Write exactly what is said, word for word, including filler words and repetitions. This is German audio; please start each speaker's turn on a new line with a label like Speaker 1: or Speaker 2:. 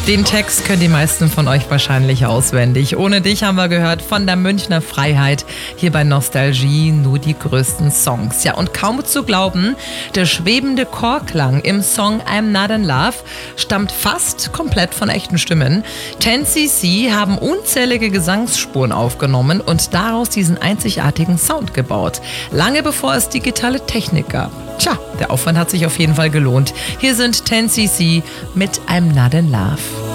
Speaker 1: Den Text können die meisten von euch wahrscheinlich auswendig. Ohne dich haben wir gehört von der Münchner Freiheit. Hier bei Nostalgie nur die größten Songs. Ja, und kaum zu glauben, der schwebende Chorklang im Song I'm Not in Love stammt fast komplett von echten Stimmen. ten C C haben unzählige Gesangsspuren aufgenommen und daraus diesen einzigartigen Sound gebaut. Lange bevor es digitale Technik gab. Tja, der Aufwand hat sich auf jeden Fall gelohnt. Hier sind ten C C mit I'm Not in Love.